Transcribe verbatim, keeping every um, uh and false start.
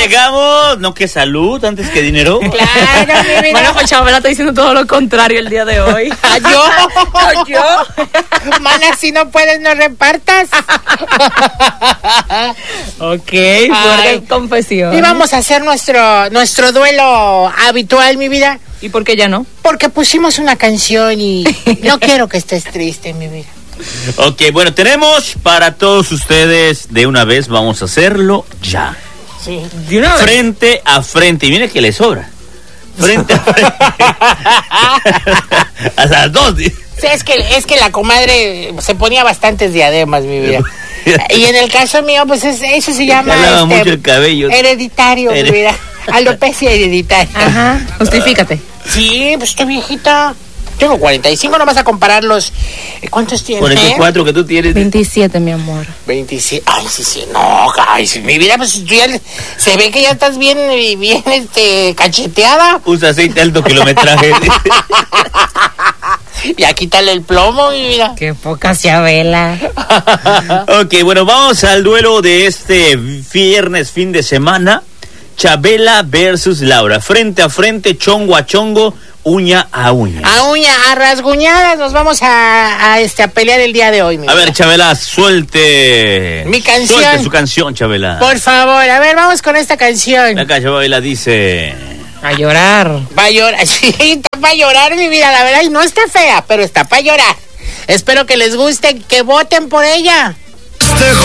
llegamos. No, que salud antes que dinero. Claro, mi vida. Bueno, pues Chabela está diciendo todo lo contrario el día de hoy. ¿Yo? No, yo. Mana, si no puedes, no repartas. Ok, fuerte confesión. Y vamos a hacer nuestro, nuestro duelo habitual, mi vida. ¿Y por qué ya no? Porque pusimos una canción y no quiero que estés triste, mi vida. Ok, bueno, tenemos para todos ustedes de una vez, vamos a hacerlo ya. Sí. De una vez. Frente a frente, y mire que le sobra. Frente a frente. A las dos. Sí, es que, es que la comadre se ponía bastantes diademas, mi vida. Y en el caso mío, pues es, eso se llama jalaba este, mucho el cabello. hereditario, Hered- mi vida. Alopecia hereditaria. Ajá, justifícate. Sí, pues estoy viejita. Tengo cuarenta y cinco, no vas a comparar los... ¿Cuántos tienes? cuarenta y cuatro que tú tienes. veintisiete, mi amor. veintisiete. Ay, sí, sí, no, ay, sí, mi vida, pues tú ya le- se ve que ya estás bien, bien, este, cacheteada. Usa aceite alto kilometraje. Ya quítale el plomo, mi vida. Qué poca Chabela. Ok, bueno, vamos al duelo de este viernes, fin de semana. Chabela versus Laura. Frente a frente, chongo a chongo, uña a uña. A uña, a rasguñadas nos vamos a, a, este, a pelear el día de hoy, mi A ver, vida. Chabela, suelte. Mi canción. Suelte su canción, Chabela. Por favor, a ver, vamos con esta canción. Acá Chabela dice... A llorar. Va a llorar, sí, está para llorar, mi vida, la verdad, y no está fea, pero está para llorar. Espero que les guste, que voten por ella.